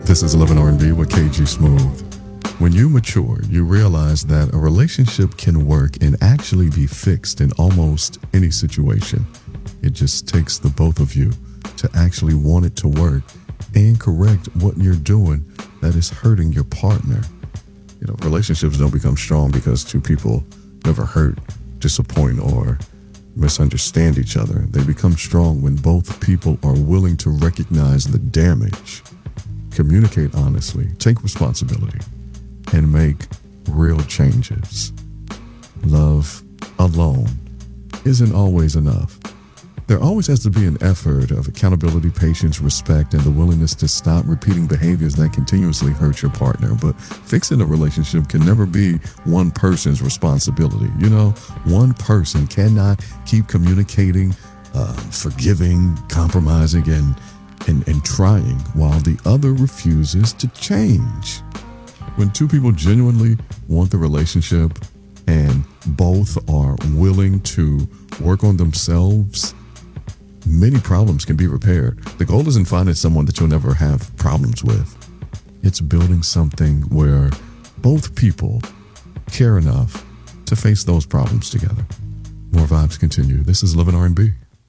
This is 11 R&B with KG Smooth. When you mature, you realize that a relationship can work and actually be fixed in almost any situation. It just takes the both of you to actually want it to work and correct what you're doing that is hurting your partner. You know, relationships don't become strong because two people never hurt, disappoint, or misunderstand each other. They become strong when both people are willing to recognize the damage, communicate honestly, take responsibility, and make real changes. Love alone isn't always enough. There always has to be an effort of accountability, patience, respect, and the willingness to stop repeating behaviors that continuously hurt your partner. But fixing a relationship can never be one person's responsibility. You know, one person cannot keep communicating, forgiving, compromising, and trying while the other refuses to change. When two people genuinely want the relationship and both are willing to work on themselves, many problems can be repaired. The goal isn't finding someone that you'll never have problems with. It's building something where both people care enough to face those problems together. More vibes continue. This is 11 R&B.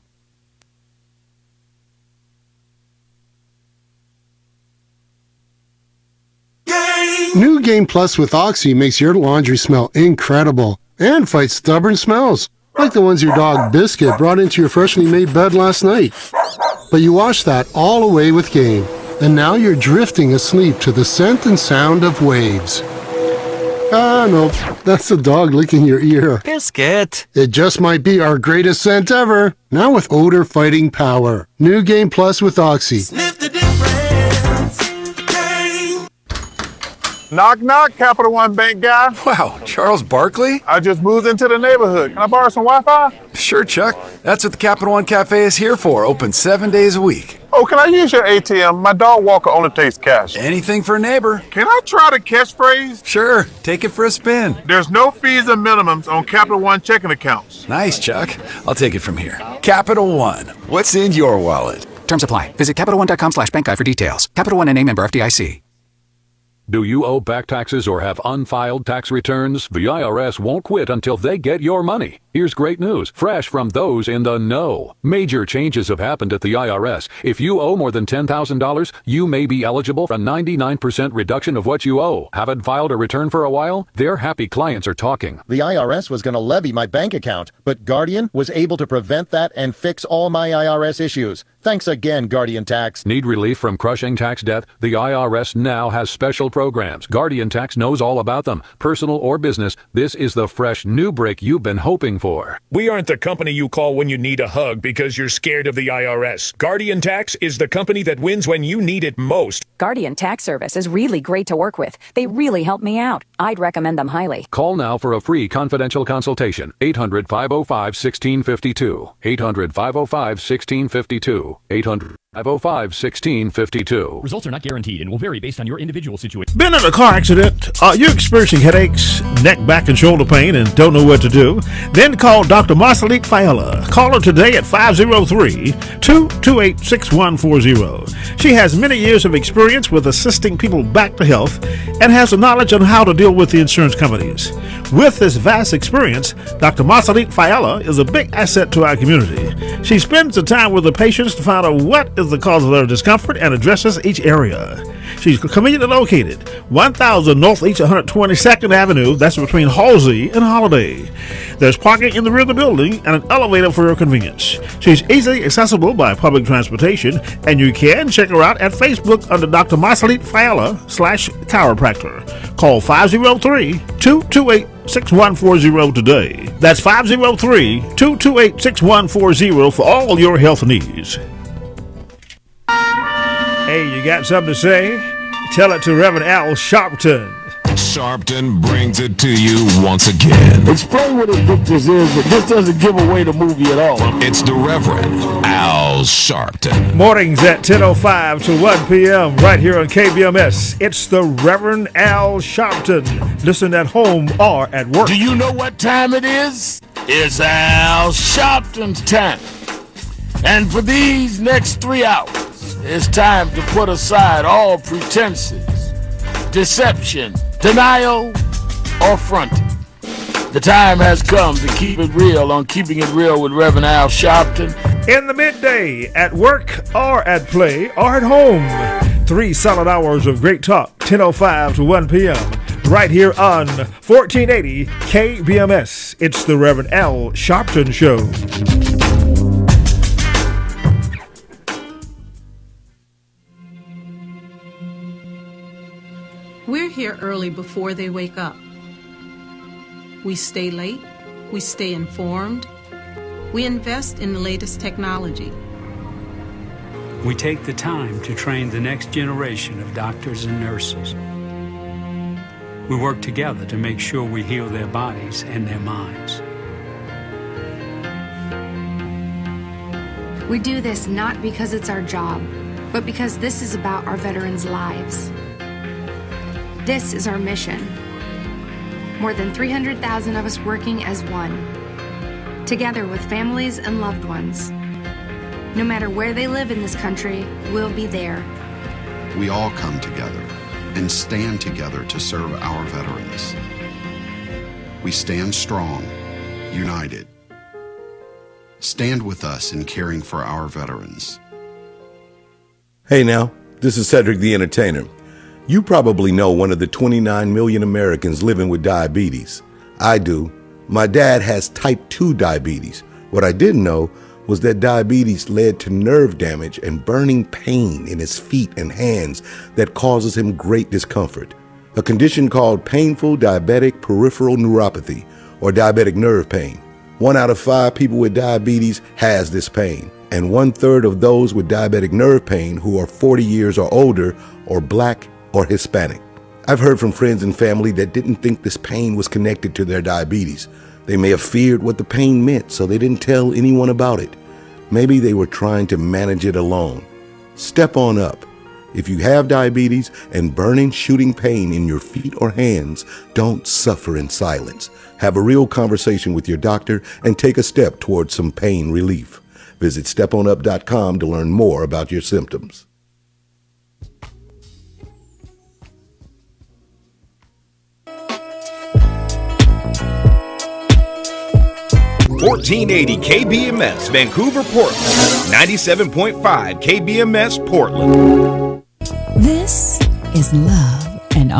New Game Plus with Oxy makes your laundry smell incredible and fights stubborn smells, like the ones your dog Biscuit brought into your freshly made bed last night. But you washed that all away with Game, and now you're drifting asleep to the scent and sound of waves. Ah, no, that's the dog licking your ear. Biscuit! It just might be our greatest scent ever, now with odor-fighting power. New Game Plus with Oxy. Sniff the difference. Game. Knock, knock, Capital One Bank guy. Wow, Charles Barkley? I just moved into the neighborhood. Can I borrow some Wi-Fi? Sure, Chuck. That's what the Capital One Cafe is here for. Open 7 days a week. Oh, can I use your ATM? My dog Walker only takes cash. Anything for a neighbor. Can I try the catchphrase? Sure, take it for a spin. There's no fees or minimums on Capital One checking accounts. Nice, Chuck. I'll take it from here. Capital One. What's in your wallet? Terms apply. Visit CapitalOne.com/bankguide for details. Capital One NA member FDIC. Do you owe back taxes or have unfiled tax returns? The IRS won't quit until they get your money. Here's great news, fresh from those in the know. Major changes have happened at the IRS. If you owe more than $10,000, you may be eligible for a 99% reduction of what you owe. Haven't filed a return for a while? Their happy clients are talking. The IRS was going to levy my bank account, but Guardian was able to prevent that and fix all my IRS issues. Thanks again, Guardian Tax. Need relief from crushing tax debt? The IRS now has special programs. Guardian Tax knows all about them. Personal or business, this is the fresh new break you've been hoping for. We aren't the company you call when you need a hug because you're scared of the IRS. Guardian Tax is the company that wins when you need it most. Guardian Tax Service is really great to work with. They really help me out. I'd recommend them highly. Call now for a free confidential consultation. 800-505-1652. 800-505-1652. 800-505-1652. Results are not guaranteed and will vary based on your individual situation. Been in a car accident? Are you experiencing headaches, neck, back, and shoulder pain and don't know what to do? Then call Dr. Marcelique Fiala. Call her today at 503-228-6140. She has many years of experience with assisting people back to health and has the knowledge on how to deal with the insurance companies. With this vast experience, Dr. Marcelique Fiala is a big asset to our community. She spends the time with the patients to find out what is the cause of their discomfort and addresses each area. She's conveniently located 1000 Northeast 122nd Avenue, that's between Halsey and Holiday. There's parking in the rear of the building and an elevator for your convenience. She's easily accessible by public transportation, and you can check her out at Facebook under Dr. Marcelique Fiala /chiropractor. Call 503-228-6140 today. That's 503-228-6140 for all your health needs. Hey, you got something to say? Tell it to Reverend Al Sharpton. Sharpton brings it to you once again. Explain what a book this is, but this doesn't give away the movie at all. It's the Reverend Al Sharpton. Mornings at 10:05 to 1 p.m. right here on KBMS. It's the Reverend Al Sharpton. Listen at home or at work. Do you know what time it is? It's Al Sharpton's time. And for these next 3 hours, It's time to put aside all pretenses, deception, denial, or fronting. The time has come to keep it real on Keeping It Real with Reverend Al Sharpton. In the midday, at work or at play or at home. 3 solid hours of great talk, 10:05 to 1 p.m. right here on 1480 KBMS. It's the Reverend Al Sharpton Show. We're here early before they wake up. We stay late, we stay informed, we invest in the latest technology. We take the time to train the next generation of doctors and nurses. We work together to make sure we heal their bodies and their minds. We do this not because it's our job, but because this is about our veterans' lives. This is our mission. More than 300,000 of us working as one, together with families and loved ones. No matter where they live in this country, we'll be there. We all come together and stand together to serve our veterans. We stand strong, united. Stand with us in caring for our veterans. Hey now, this is Cedric the Entertainer. You probably know one of the 29 million Americans living with diabetes. I do. My dad has type 2 diabetes. What I didn't know was that diabetes led to nerve damage and burning pain in his feet and hands that causes him great discomfort. A condition called painful diabetic peripheral neuropathy, or diabetic nerve pain. 1 out of 5 people with diabetes has this pain, and 1/3 of those with diabetic nerve pain who are 40 years or older are Black or Hispanic. I've heard from friends and family that didn't think this pain was connected to their diabetes. They may have feared what the pain meant, so they didn't tell anyone about it. Maybe they were trying to manage it alone. Step on up. If you have diabetes and burning, shooting pain in your feet or hands, don't suffer in silence. Have a real conversation with your doctor and take a step towards some pain relief. Visit steponup.com to learn more about your symptoms. 1480 KBMS Vancouver, Portland. 97.5 KBMS Portland. This is love.